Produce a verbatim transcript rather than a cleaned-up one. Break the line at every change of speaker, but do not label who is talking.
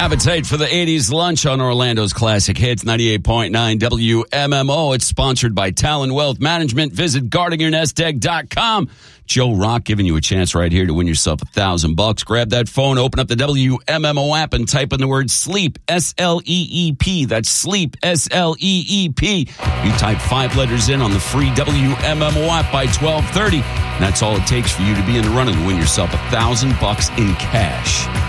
Appetite for the eighties lunch on Orlando's Classic Hits, ninety-eight point nine W M M O. It's sponsored by Talon Wealth Management. Visit guarding your nest egg dot com. Joe Rock giving you a chance right here to win yourself a thousand bucks. Grab that phone, open up the W M M O app, and type in the word SLEEP, S L E E P. That's SLEEP, S L E E P. You type five letters in on the free W M M O app by twelve thirty. And that's all it takes for you to be in the running to win yourself a thousand bucks in cash.